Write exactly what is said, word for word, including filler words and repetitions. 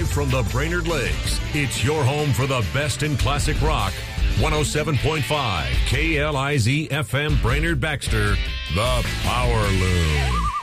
Live from the Brainerd Lakes, it's your home for the best in classic rock. one oh seven point five K L I Z F M Brainerd Baxter, the Power Loom.